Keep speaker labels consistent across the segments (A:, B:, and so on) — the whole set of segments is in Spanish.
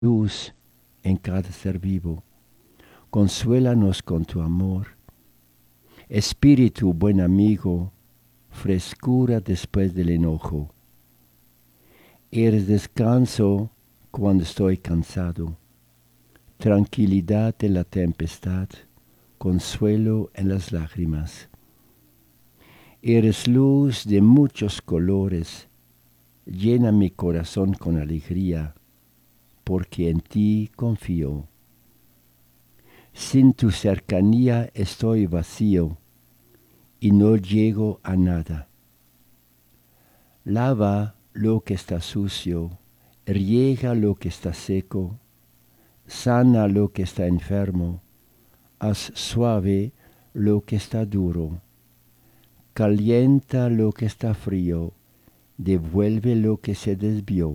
A: luz en cada ser vivo. Consuélanos con tu amor. Espíritu buen amigo, frescura después del enojo. Eres descanso cuando estoy cansado, tranquilidad en la tempestad, consuelo en las lágrimas. Eres luz de muchos colores, llena mi corazón con alegría, porque en ti confío. Sin tu cercanía estoy vacío y no llego a nada. Lava lo que está sucio, riega lo que está seco, sana lo que está enfermo, haz suave lo que está duro, calienta lo que está frío, devuelve lo que se desvió.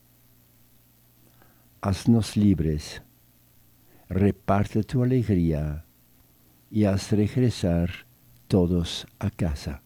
A: Haznos libres, reparte tu alegría y haz regresar todos a casa.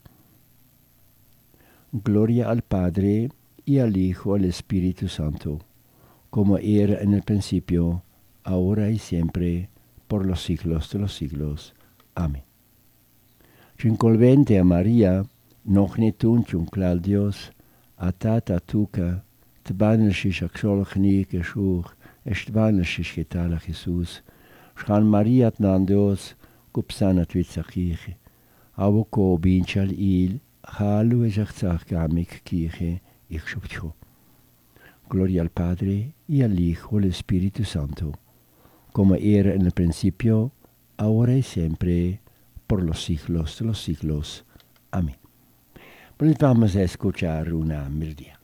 A: Gloria al Padre, y al Hijo, y al Espíritu Santo, como era en el principio, ahora y siempre, por los siglos de los siglos. Amén. Cincolvente a Maria, nochnetun ciunclal Dios, atata tuca, tbanelshish akshol chni keshur, estbanelshish ketala Jesus, Shchan Maria tnandos, kupsana twitsachich, avoko binchal il, halu ejachzach gamik kiche, ich shubcho. Gloria al Padre, y al Hijo, y al Espíritu Santo, como era en el principio, ahora y siempre, por los siglos de los siglos. Amén. Pues vamos a escuchar una melodía.